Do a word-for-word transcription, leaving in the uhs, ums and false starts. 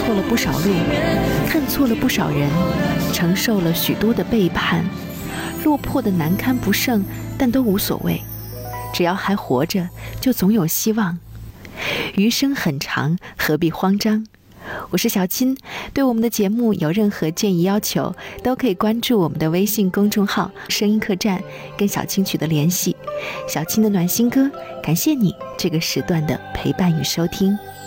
错了不少路，看错了不少人，承受了许多的背叛，落魄的难堪不胜，但都无所谓，只要还活着，就总有希望。余生很长，何必慌张？我是小青，对我们的节目有任何建议要求，都可以关注我们的微信公众号声音客栈，跟小青取得联系。小青的暖心歌，感谢你这个时段的陪伴与收听。